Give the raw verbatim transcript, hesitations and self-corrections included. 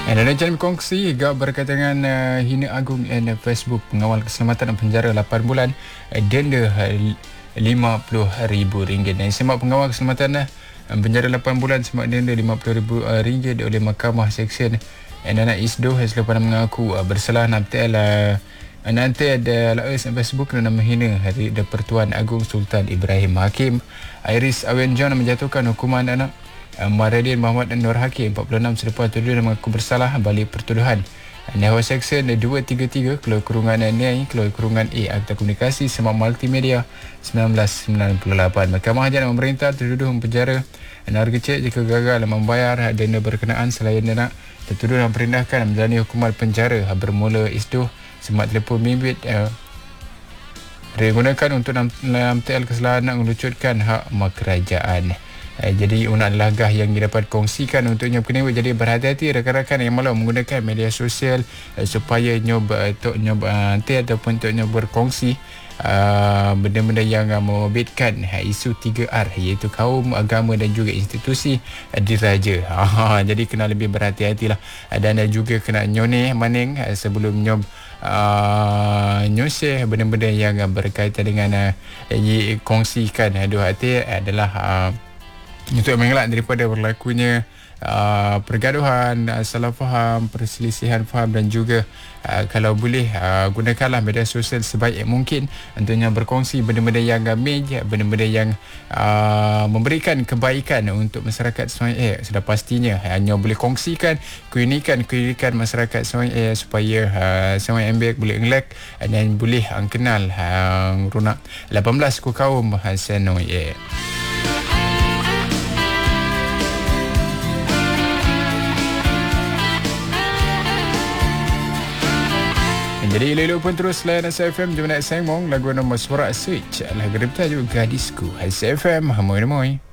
Dan ada jangan berkongsi gak berkaitan dengan uh, Hina Agung and uh, Facebook pengawal keselamatan dan penjara lapan bulan, uh, denda uh, lima puluh ribu ringgit. Dan semak pengawal keselamatan uh, penjara lapan bulan semak denda lima puluh ribu ringgit oleh Mahkamah Seksyen Anak Isdo selepas mengaku uh, bersalah. Nanti uh, nanti ada laus Facebook dan menghina Hari Pertuan Agung Sultan Ibrahim Hakim. Iris Awen John menjatuhkan hukuman anak Maradin Muhammad Nur Hakim empat puluh enam selepas tuduh dan mengaku bersalah balik pertuduhan. Nehwa Seksyen dua tiga tiga Keluar Kurungan N I Keluar Kurungan A Akta Komunikasi Semak Multimedia seribu sembilan ratus sembilan puluh lapan. Mahkamah Hajat memerintah tertuduh mempenjara negara kecil jika gagal membayar denda berkenaan. Selain denda, tertuduh dan perindahkan menjalani hukuman penjara bermula Isdoh semak telefon bimbit uh, digunakan untuk dalam T L kesalahan nak melucutkan hak kerajaan. Eh, jadi unak langkah yang dapat kongsikan untuk nyob kena jadi berhati-hati rakan-rakan yang malah menggunakan media sosial eh, supaya nyob untuk nyob nanti uh, ataupun untuk nyob berkongsi uh, benda-benda yang uh, membabitkan uh, isu tiga R iaitu kaum, agama dan juga institusi uh, diraja. Uh, jadi kena lebih berhati-hatilah uh, dan uh, juga kena nyoneh maning uh, sebelum nyob Uh, nyoseh benda-benda yang uh, berkaitan dengan uh, kongsikan. Aduh hati adalah uh, untuk mengelak daripada berlakunya uh, pergaduhan, uh, salah faham, perselisihan faham dan juga uh, kalau boleh uh, gunakanlah media sosial sebaik mungkin untuknya berkongsi benda-benda yang gamij, benda-benda yang uh, memberikan kebaikan untuk masyarakat Sungai Air. Sudah pastinya hanya boleh kongsikan keunikan-keunikan masyarakat Sungai Air supaya uh, Sungai Air boleh ngelak dan boleh uh, kenal uh, runak lapan belas ku kaum uh, Sungai Air. Jadi elok pun terus layan S F M Jemaat Sengmong lagu nombor suara switch lagu repta juga gadisku S F M hamoy-hamoy.